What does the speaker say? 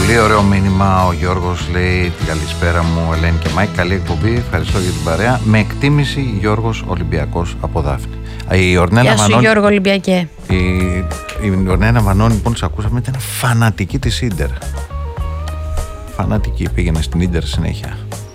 Πολύ ωραίο μήνυμα. Ο Γιώργος λέει την καλησπέρα μου, Ελένη και Μάικ. Καλή εκπομπή. Ευχαριστώ για την παρέα. Με εκτίμηση, Γιώργος Ολυμπιακός από Δάφνη. Γεια σου, Γιώργο Ολυμπιακέ. Η Ορνέλα Βανών, λοιπόν, της ακούσαμε, ήταν φανατική της Ίντερ. Φανατική. Πήγαινε στην Ίντερ συνέχεια.